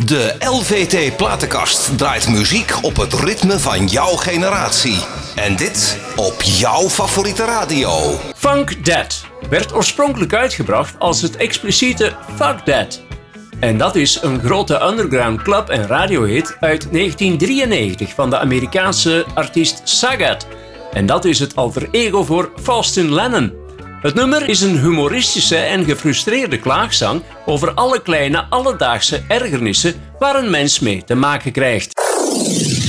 De LVT Platenkast draait muziek op het ritme van jouw generatie. En dit op jouw favoriete radio. Funk That werd oorspronkelijk uitgebracht als het expliciete Fuck That. En dat is een grote underground club- en radiohit uit 1993 van de Amerikaanse artiest Sagat. En dat is het alter ego voor Faustin Lennon. Het nummer is een humoristische en gefrustreerde klaagzang over alle kleine alledaagse ergernissen waar een mens mee te maken krijgt.